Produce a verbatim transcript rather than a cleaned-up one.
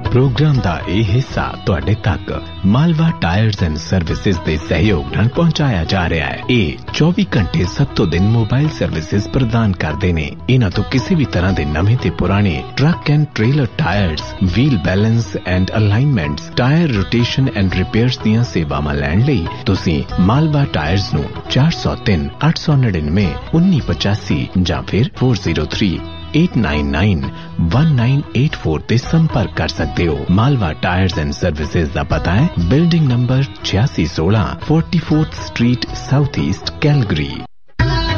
Programme दा ਇਹ ਹਿੱਸਾ ਤੁਹਾਡੇ ਤੱਕ ਮਾਲਵਾ ਟਾਇਰਸ ਐਂਡ ਸਰਵਿਸਿਜ਼ ਦੇ ਸਹਿਯੋਗ ਨਾਲ ਪਹੁੰਚਾਇਆ ਜਾ ਰਿਹਾ ਹੈ। ਇਹ ਚੌਵੀ ਘੰਟੇ ਸੱਤੋਂ ਦਿਨ ਮੋਬਾਈਲ ਸਰਵਿਸਿਜ਼ ਪ੍ਰਦਾਨ ਕਰਦੇ ਨੇ। ਇਹਨਾਂ ਤੋਂ ਕਿਸੇ ਵੀ ਤਰ੍ਹਾਂ ਦੇ ਨਵੇਂ ਤੇ ਪੁਰਾਣੇ truck and trailer tyres, wheel balance and ਅਲਾਈਨਮੈਂਟਸ, tyre rotation and repairs ਦੀਆਂ ਸੇਵਾਵਾਂ ਲੈਣ ਲਈ ਤੁਸੀਂ ਮਾਲਵਾ ਟਾਇਰਸ ਨੂੰ ਚਾਰ ਸੌ ਤਿੰਨ ਅੱਠ ਸੌ ਨੜਿਨਵੇਂ ਉੱਨੀ ਪਚਾਸੀ ਜਾਂ ਫਿਰ ਚਾਰ ਜ਼ੀਰੋ ਤਿੰਨ eight nine nine one nine eight four ਤੇ ਸੰਪਰਕ ਕਰ ਸਕਦੇ ਹੋ। ਮਾਲਵਾ ਟਾਇਰਸ ਐਂਡ ਸਰਵਿਸਿਜ਼ ਦਾ ਪਤਾ ਹੈ ਬਿਲਡਿੰਗ ਨੰਬਰ ਛਿਆਸੀ ਸੋਲਾਂ ਚੌਵਾਲੀਵੀਂ ਸਟਰੀਟ ਸਾਊਥ ਈਸਟ ਕੈਲਗਰੀ।